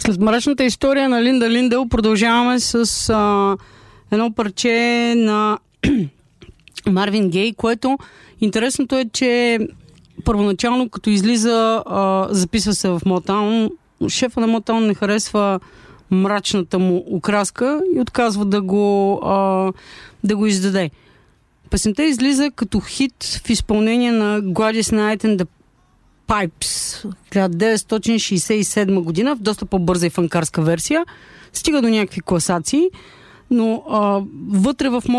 С мрачната история на Линда Линдъл продължаваме с едно парче на Марвин Гей, което интересното е, че първоначално като излиза записва се в Мотаун. Шефа на Мотаун не харесва мрачната му окраска и отказва да го издаде. Песента излиза като хит в изпълнение на Gladys Knight and the Pipes 1967 година, в доста по-бърза и фанкарска версия. Стига до някакви класации, но вътре в